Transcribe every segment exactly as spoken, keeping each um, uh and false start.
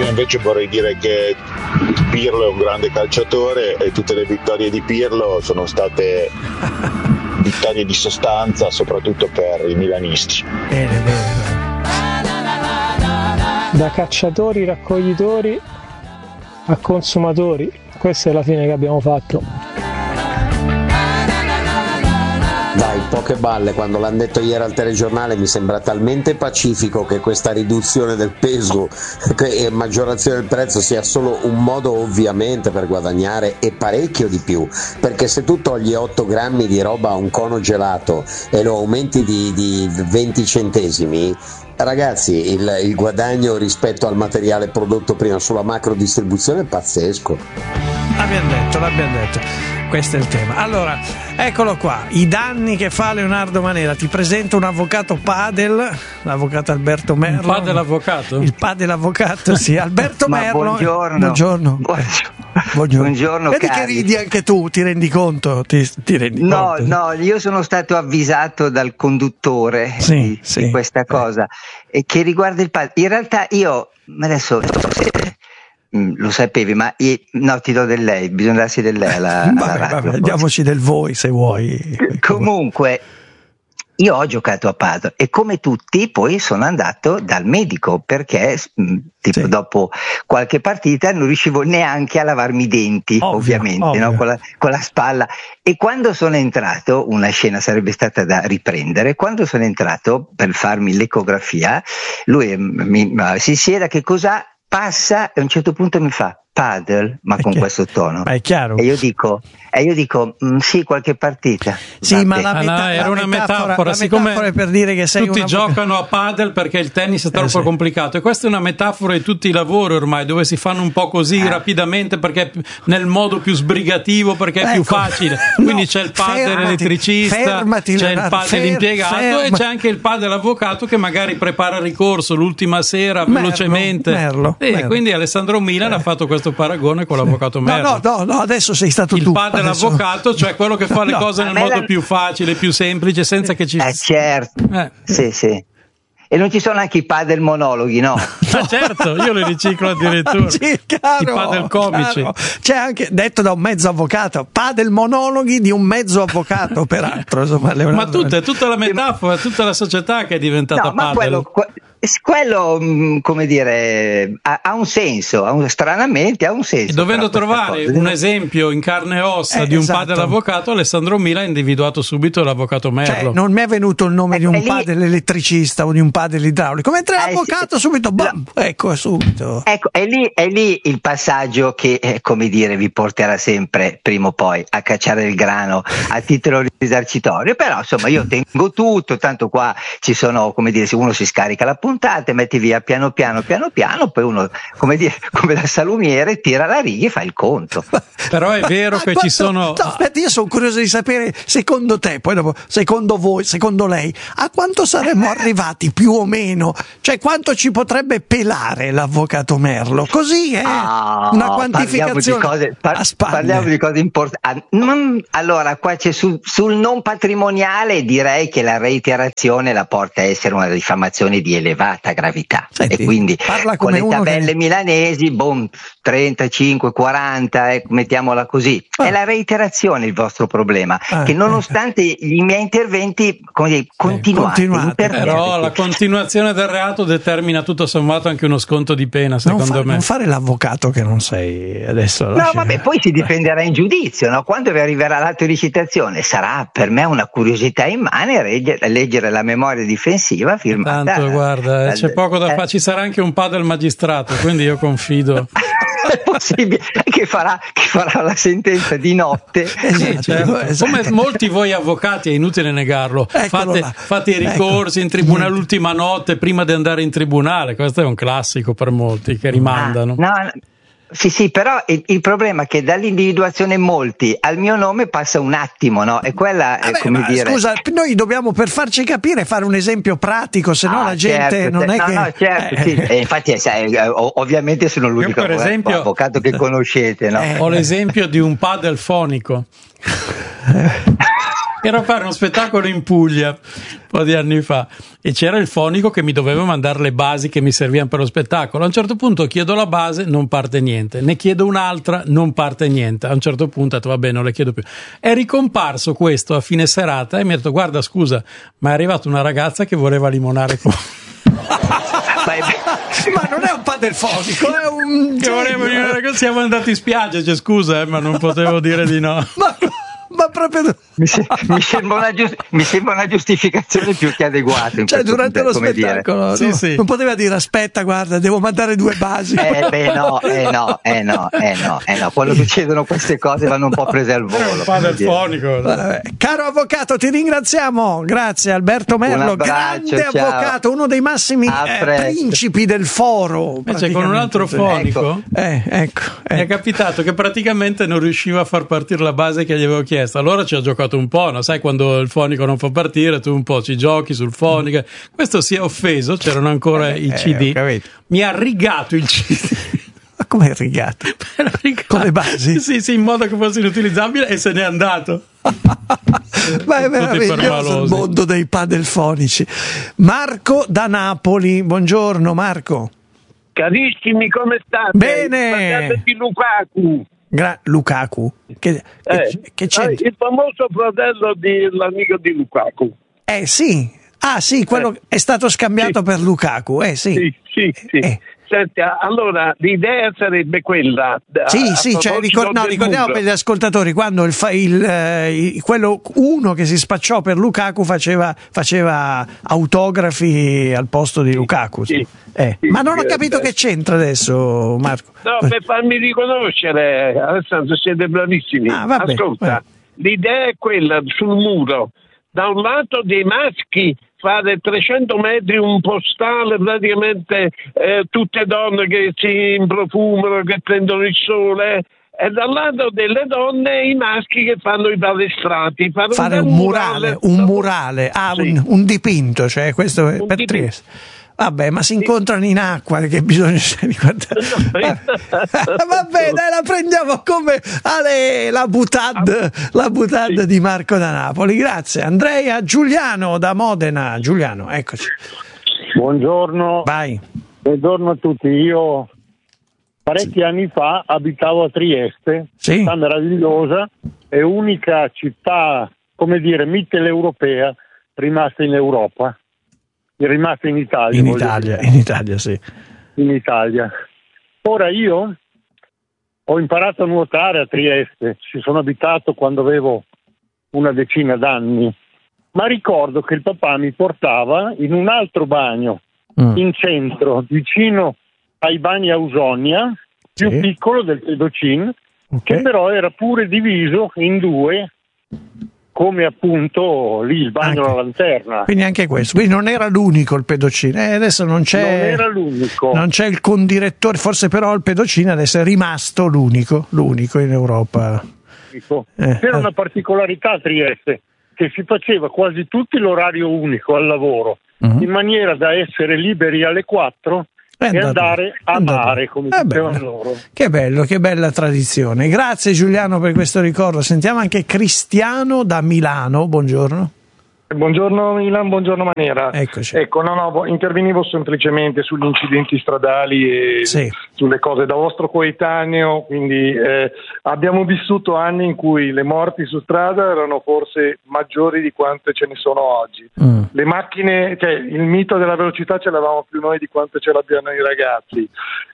invece vorrei dire che Pirlo è un grande calciatore e tutte le vittorie di Pirlo sono state vittorie di sostanza, soprattutto per i milanisti. Bene, bene. Da cacciatori, raccoglitori a consumatori, questa è la fine che abbiamo fatto. Dai, poche balle, quando l'hanno detto ieri al telegiornale mi sembra talmente pacifico che questa riduzione del peso e maggiorazione del prezzo sia solo un modo ovviamente per guadagnare e parecchio di più, perché se tu togli otto grammi di roba a un cono gelato e lo aumenti di, di venti centesimi, ragazzi, il, il guadagno rispetto al materiale prodotto prima sulla macro distribuzione è pazzesco. L'abbiamo detto, l'abbiamo detto, questo è il tema. Allora, eccolo qua, i danni che fa Leonardo Manera. Ti presento un avvocato padel, l'avvocato Alberto Merlo. Il padel avvocato? Il padel avvocato, sì, Alberto Ma Merlo. buongiorno. Buongiorno. Buongiorno. Buongiorno, Vedi cari. che ridi anche tu, ti rendi conto? Ti, ti rendi No, conto? no, io sono stato avvisato dal conduttore Sì, di, sì. di questa cosa e che riguarda il padel. In realtà io adesso mm, lo sapevi, ma io, no, ti do del lei, bisogna darsi del lei alla, alla Vabbè, radio. vabbè, diamoci del voi se vuoi. Comunque, io ho giocato a padel e come tutti poi sono andato dal medico perché mh, tipo Sì. dopo qualche partita non riuscivo neanche a lavarmi i denti, Ovvio, ovviamente, ovvio. no? con, la, con la spalla. E quando sono entrato, una scena sarebbe stata da riprendere, quando sono entrato per farmi l'ecografia, lui mi, mi, si sieda, che cosa passa e a un certo punto mi fa padel, ma È con chiaro. questo tono. Ma è chiaro. E io dico, e io dico mm, sì, qualche partita. Sì, Va ma bene. la, Ah, no, meta- era la una metafora, la siccome metafora è per dire che sei tutti una... giocano a padel perché il tennis è troppo Eh, sì. complicato, e questa è una metafora di tutti i lavori ormai, dove si fanno un po' così Eh. rapidamente perché è pi- nel modo più sbrigativo, perché è più Ecco. facile. No, Quindi c'è il padel fermati, elettricista, fermati, c'è il Leonardo, padel fer- impiegato ferma- e c'è anche il padel avvocato che magari prepara ricorso l'ultima sera Merlo, velocemente. Merlo, e Merlo. quindi Alessandro Milan ha fatto questo paragone con l'avvocato No, Merlo. no, no, no, adesso sei stato Il tu. padel Adesso- avvocato, cioè quello che fa le No, cose a nel me modo la- più facile, più semplice, senza che ci Eh certo, Eh. sì sì. E non ci sono anche i padel monologhi, no? Ma certo, io li riciclo addirittura. Sì, caro, I padel comici. caro. C'è anche, detto da un mezzo avvocato, padel monologhi di un mezzo avvocato, peraltro. Insomma, Ma Leonardo. tutta, è tutta la metafora, è tutta la società che è diventata No, ma padel. quello, que- quello mh, come dire, ha, ha un senso, ha un- stranamente ha un senso. E dovendo però questa trovare cosa. un esempio in carne e ossa Eh, di un esatto. padel avvocato, Alessandro Mila ha individuato subito l'avvocato Cioè, Merlo. non mi è venuto il nome Eh, di un e lì- padel elettricista o di un padel idraulico. Mentre Eh, l'avvocato sì. subito, bam, ecco, subito. Ecco, è lì, è lì il passaggio che, eh, come dire, vi porterà sempre, prima o poi, a cacciare il grano a titolo risarcitorio. Però, insomma, io tengo tutto, tanto qua ci sono, come dire, se uno si scarica la puntata, metti via piano piano, piano piano, poi uno, come dire, come da salumiere, tira la riga e fa il conto. Però è vero Ma che quanto- ci sono... No, aspetta, io sono curioso di sapere, secondo te, poi dopo, secondo voi, secondo lei, a quanto saremmo arrivati più o meno? Cioè, quanto ci potrebbe pelare l'avvocato Merlo? Così è Ah, una parliamo quantificazione di cose, par- a spalle. parliamo di cose importanti. Non- allora, qua c'è sul, sul non patrimoniale, direi che la reiterazione la porta a essere una diffamazione di elevata gravità. Senti, e quindi parla con come le uno tabelle che- milanesi, boom, trentacinque, quaranta, ecco, mettiamola così. Ah. È la reiterazione il vostro problema, Ah, che nonostante i miei interventi, come dire, continuati, continuate. imperterriti. Però la continuazione del reato determina tutto sommato anche uno sconto di pena, non, secondo fa- me. non fare l'avvocato che non sei adesso. No, lascia- vabbè, poi si difenderà in giudizio, no? Quando vi arriverà l'atto di citazione sarà per me una curiosità immane legge- leggere la memoria difensiva firmata. Tanto guarda, eh, c'è poco da eh, fare, ci sarà anche un padel magistrato, quindi io confido. È possibile che farà, che farà la sentenza di notte. Esatto, Certo. esatto. Come molti voi avvocati, è inutile negarlo, Eccolo fate, là. fate i Ecco. ricorsi in tribunale l'ultima notte prima di andare in tribunale. Questo è un classico per molti che rimandano. Ah, no, no. Sì, sì, però il, il problema è che dall'individuazione molti al mio nome passa un attimo, no? E quella è Vabbè, come ma dire. scusa, noi dobbiamo per farci capire fare un esempio pratico, se no Ah, la gente certo, non è no, che no, certo, eh, sì. E infatti sai, eh, ov- ovviamente sono l'unico Io, per esempio- avvocato che conoscete, no? Eh. Ho l'esempio di un padel fonico. Ero a fare uno spettacolo in Puglia un po' di anni fa e c'era il fonico che mi doveva mandare le basi che mi servivano per lo spettacolo. A un certo punto chiedo la base, non parte niente, ne chiedo un'altra, non parte niente. A un certo punto ho detto vabbè, non le chiedo più. È ricomparso questo a fine serata e mi ha detto guarda scusa, ma è arrivata una ragazza che voleva limonare con ma non è un padelfonico, è un che voleva limonare con... siamo andati in spiaggia, cioè, scusa eh, ma non potevo dire di no. ma... Ma proprio mi, se, mi, sembra una giust, mi sembra una giustificazione più che adeguata. Cioè, durante lo spettacolo, sì, no? Sì. Non poteva dire aspetta, guarda, devo mandare due basi. Eh, beh, no, eh, no, eh, no, eh, no, eh, no. Quando succedono queste cose vanno un po' prese al volo. È un padelfonico. Caro avvocato, ti ringraziamo. Grazie, Alberto Merlo, grande ciao. avvocato, uno dei massimi eh, principi del foro. Invece con un altro fonico ecco. Eh, ecco, ecco. mi è capitato che praticamente non riusciva a far partire la base che gli avevo chiesto. Allora ci ha giocato un po', no? Sai quando il fonico non fa partire, tu un po' ci giochi sul fonico. Questo si è offeso, c'erano ancora eh, i C D. Eh, mi ha rigato il C D. Ma come è rigato? rigato? Con le basi? Sì, sì, in modo che fosse inutilizzabile e se n'è andato. Ma è meraviglioso il mondo dei padelfonici. Marco da Napoli, buongiorno Marco. Carissimi, come state? Bene. Parlate di Lukaku. Gra- Lukaku che, eh, che c'è? Il famoso fratello dell'amico di Lukaku. Eh sì, ah sì, quello eh. è stato scambiato sì. per Lukaku, eh sì. Sì, sì, sì. Eh. Senti, allora l'idea sarebbe quella. Sì, a, sì, a cioè, ricor- no, ricordiamo muro. per gli ascoltatori quando il, fa- il, eh, quello uno che si spacciò per Lukaku faceva, faceva autografi al posto di Lukaku. Sì. Eh. Sì, Ma non ho sì, capito eh. che c'entra adesso, Marco. No, per farmi riconoscere, Alessandro, siete bravissimi. Ah, vabbè, Ascolta, vabbè. l'idea è quella sul muro, da un lato dei maschi fare trecento metri un postale, praticamente eh, tutte donne che si improfumano, che prendono il sole, e dal lato delle donne i maschi che fanno i palestrati. Fare, Fare un, un murale, un dopo... murale, ah, sì. un, un dipinto, cioè questo è Un per dipinto. Trieste. Vabbè, ma si incontrano in acqua, che bisogna ricordare. Vabbè, dai, la prendiamo come Ale, la butad, la butad Sì. di Marco da Napoli. Grazie. Andrea Giuliano da Modena. Giuliano, eccoci. Buongiorno. Vai. Buongiorno a tutti. Io parecchi anni fa abitavo a Trieste, Sì. città meravigliosa, è unica città, come dire, mitteleuropea rimasta in Europa. È rimasta in Italia. In Italia, dire. in Italia, sì. In Italia. Ora io ho imparato a nuotare a Trieste, ci sono abitato quando avevo una decina d'anni, ma ricordo che il papà mi portava in un altro bagno Mm. in centro, vicino ai bagni Ausonia, più Sì. piccolo del Pedocin, Ok. che però era pure diviso in due, come appunto lì il bagno Anche. alla lanterna. Quindi anche questo. Quindi non era l'unico il pedocino. Eh, adesso non c'è. Non era l'unico. Non c'è il condirettore, forse però il pedocino adesso è rimasto l'unico, l'unico in Europa. Eh, C'era eh. una particolarità a Trieste, che si faceva quasi tutti l'orario unico al lavoro, Mhm. in maniera da essere liberi alle quattro È e andato- andare a è andato- mare, come Eh, dicevano bello. loro. Che bello, che bella tradizione. Grazie Giuliano per questo ricordo. Sentiamo anche Cristiano da Milano. Buongiorno. Buongiorno Milan, buongiorno Manera. Eccoci. Ecco, no, no, intervenivo semplicemente sugli incidenti stradali e Sì. sulle cose da vostro coetaneo, quindi eh, abbiamo vissuto anni in cui le morti su strada erano forse maggiori di quante ce ne sono oggi. Mm. Le macchine, cioè il mito della velocità ce l'avevamo più noi di quanto ce l'abbiano i ragazzi.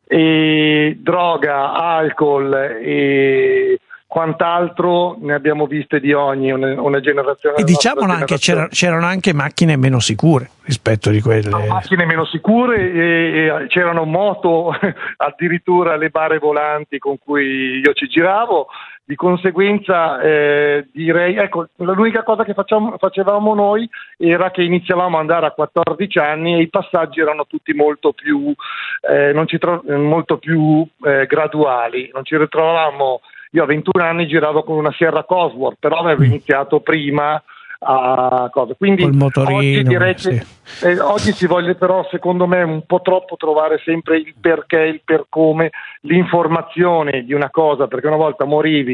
E droga, alcol e quant'altro ne abbiamo viste di ogni, una, una generazione. E la nostra diciamolo anche, generazione. c'erano, c'erano anche macchine meno sicure rispetto di quelle. Macchine meno sicure e, e c'erano moto, addirittura le bare volanti con cui io ci giravo. Di conseguenza eh, direi, ecco, l'unica cosa che facciamo, facevamo noi era che iniziavamo ad andare a quattordici anni e i passaggi erano tutti molto più, eh, non ci tro- molto più eh, graduali, non ci ritrovavamo. Io a ventuno anni giravo con una Sierra Cosworth, però avevo iniziato prima a cosa. Quindi Col motorino, oggi direi sì. che eh, oggi si voglia però secondo me un po' troppo trovare sempre il perché, il per come, l'informazione di una cosa, perché una volta morivi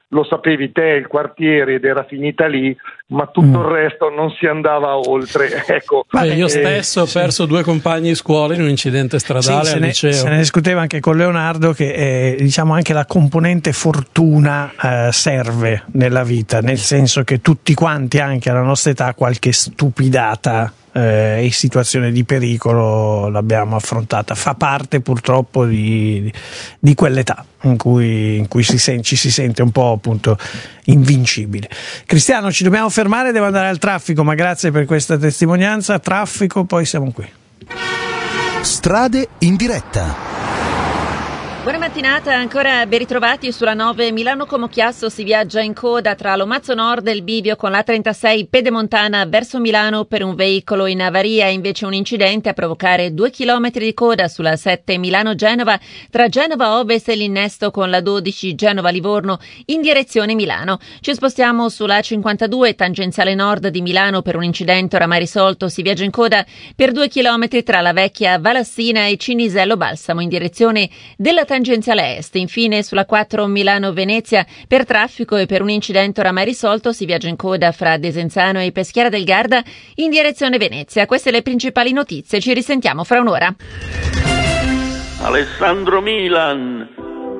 lo sapevi te, il quartiere, ed era finita lì, ma tutto mm. il resto non si andava oltre. Ecco, Beh, io eh, stesso ho sì. perso due compagni di scuola in un incidente stradale sì, al ne, liceo. Se ne discuteva anche con Leonardo che eh, diciamo anche la componente fortuna eh, serve nella vita, nel senso che tutti quanti, anche alla nostra età, qualche stupidata eh, e situazione di pericolo l'abbiamo affrontata. Fa parte purtroppo di, di quell'età in cui, in cui si sen- ci si sente un po' appunto invincibile. Cristiano, ci dobbiamo fermare, devo andare al traffico, ma grazie per questa testimonianza. Traffico, poi siamo qui. Strade in diretta. Buona mattinata, ancora ben ritrovati sulla nove Milano-Como Chiasso. Si viaggia in coda tra Lomazzo Nord e il bivio con la trentasei Pedemontana verso Milano per un veicolo in avaria. Invece un incidente a provocare due chilometri di coda sulla sette Milano-Genova tra Genova Ovest e l'innesto con la dodici Genova-Livorno in direzione Milano. Ci spostiamo sulla cinquantadue tangenziale nord di Milano per un incidente oramai risolto. Si viaggia in coda per due chilometri tra la vecchia Valassina e Cinisello Balsamo in direzione della tangenziale est. Infine sulla quattro Milano-Venezia per traffico e per un incidente oramai risolto si viaggia in coda fra Desenzano e Peschiera del Garda in direzione Venezia. Queste le principali notizie, ci risentiamo fra un'ora. Alessandro Milan,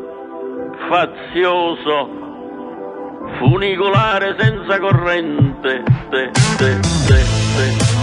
fazioso, funicolare senza corrente, te, te, te, te.